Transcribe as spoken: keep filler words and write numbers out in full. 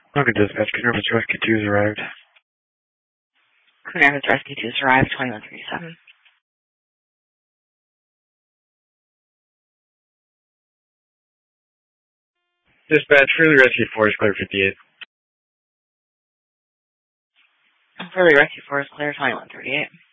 Okay, dispatch. Canoe Rescue two's arrived. Canoe Rescue two's arrived, twenty-one thirty-seven. Dispatch, Fairly Rescue four is clear fifty-eight. Fairly Rescue four is clear, twenty-one thirty-eight.